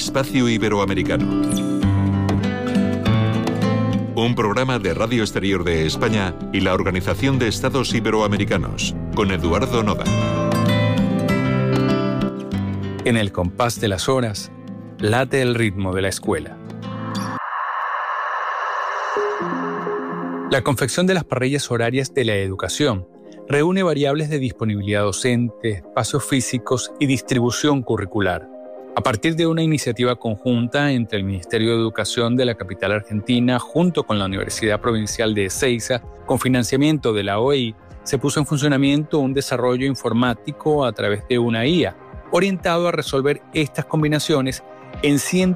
Espacio Iberoamericano. Un programa de Radio Exterior de España y la Organización de Estados Iberoamericanos, con Eduardo Noda. En el compás de las horas, late el ritmo de la escuela. La confección de las parrillas horarias de la educación reúne variables de disponibilidad docente, espacios físicos y distribución curricular. A partir de una iniciativa conjunta entre el Ministerio de Educación de la capital argentina junto con la Universidad Provincial de Ezeiza, con financiamiento de la OEI, se puso en funcionamiento un desarrollo informático a través de una IA, orientado a resolver estas combinaciones en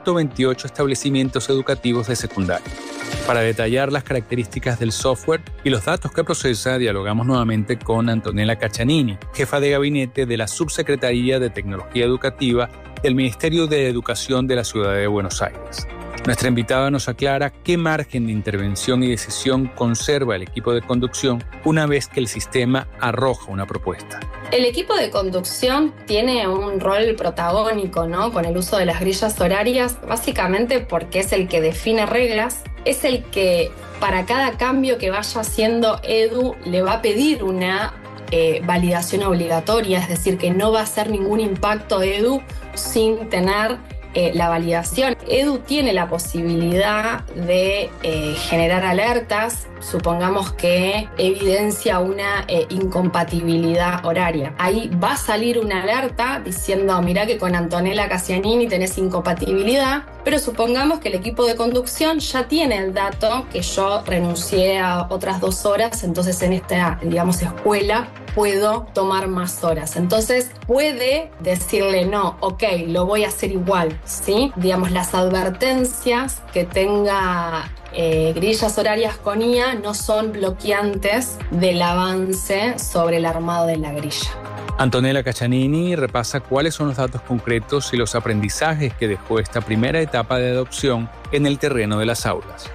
128 establecimientos educativos de secundaria. Para detallar las características del software y los datos que procesa, dialogamos nuevamente con Antonella Caccianini, jefa de gabinete de la Subsecretaría de Tecnología Educativa del Ministerio de Educación de la Ciudad de Buenos Aires. Nuestra invitada nos aclara qué margen de intervención y decisión conserva el equipo de conducción una vez que el sistema arroja una propuesta. El equipo de conducción tiene un rol protagónico, ¿no?, con el uso de las grillas horarias, básicamente porque es el que define reglas, es el que para cada cambio que vaya haciendo Edu le va a pedir una validación obligatoria, es decir, que no va a hacer ningún impacto Edu sin tener la validación. Edu tiene la posibilidad de generar alertas, supongamos que evidencia una incompatibilidad horaria. Ahí va a salir una alerta diciendo, mirá que con Antonella Caccianini tenés incompatibilidad, pero supongamos que el equipo de conducción ya tiene el dato que yo renuncié a otras 2 horas, entonces en esta, digamos, escuela puedo tomar más horas. Entonces puede decirle no, ok, lo voy a hacer igual, ¿sí? Digamos, las advertencias que tenga grillas horarias con IA no son bloqueantes del avance sobre el armado de la grilla. Antonella Caccianini repasa cuáles son los datos concretos y los aprendizajes que dejó esta primera etapa de adopción en el terreno de las aulas.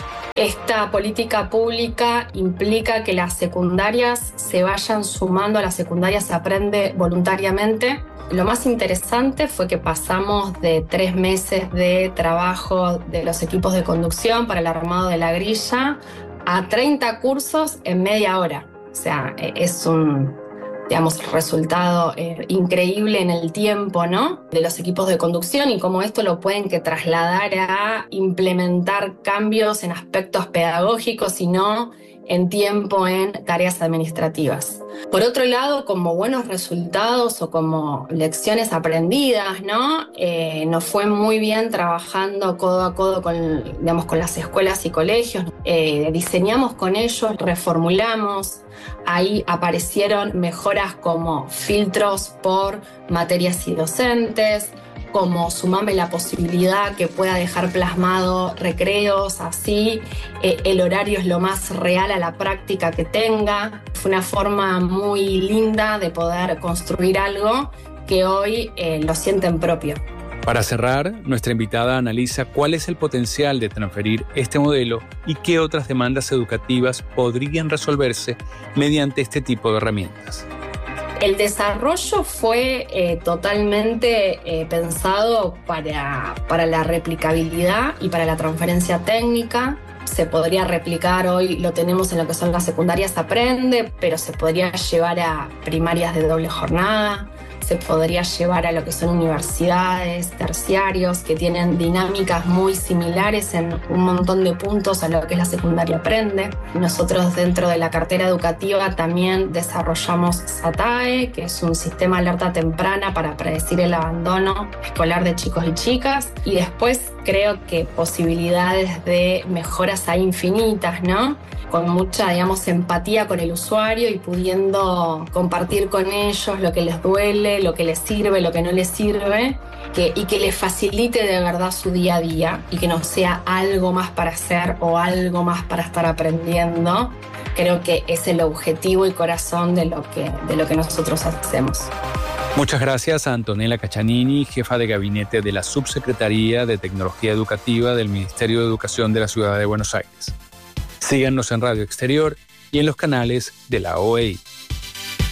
Esta política pública implica que las secundarias se vayan sumando a las secundarias Aprende voluntariamente. Lo más interesante fue que pasamos de 3 meses de trabajo de los equipos de conducción para el armado de la grilla a 30 cursos en media hora. O sea, es un, digamos, resultado increíble en el tiempo, ¿no?, de los equipos de conducción y cómo esto lo pueden que trasladar a implementar cambios en aspectos pedagógicos y no en tiempo en tareas administrativas. Por otro lado, como buenos resultados o como lecciones aprendidas, ¿no?, nos fue muy bien trabajando codo a codo con, digamos, con las escuelas y colegios. Diseñamos con ellos, reformulamos. Ahí aparecieron mejoras como filtros por materias y docentes, como sumame la posibilidad que pueda dejar plasmado recreos, así el horario es lo más real a la práctica que tenga. Fue una forma muy linda de poder construir algo que hoy lo sienten propio. Para cerrar, nuestra invitada analiza cuál es el potencial de transferir este modelo y qué otras demandas educativas podrían resolverse mediante este tipo de herramientas. El desarrollo fue totalmente pensado para la replicabilidad y para la transferencia técnica. Se podría replicar, hoy lo tenemos en lo que son las secundarias Aprende, pero se podría llevar a primarias de doble jornada, se podría llevar a lo que son universidades, terciarios, que tienen dinámicas muy similares en un montón de puntos a lo que es la secundaria Aprende. Nosotros dentro de la cartera educativa también desarrollamos SATAE, que es un sistema de alerta temprana para predecir el abandono escolar de chicos y chicas. Y después creo que posibilidades de mejoras hay infinitas, ¿no?, con mucha, digamos, empatía con el usuario y pudiendo compartir con ellos lo que les duele, lo que les sirve, lo que no les sirve, y que les facilite de verdad su día a día y que no sea algo más para hacer o algo más para estar aprendiendo. Creo que es el objetivo y corazón de lo que nosotros hacemos. Muchas gracias a Antonella Caccianini, jefa de gabinete de la Subsecretaría de Tecnología Educativa del Ministerio de Educación de la Ciudad de Buenos Aires. Síganos en Radio Exterior y en los canales de la OEI.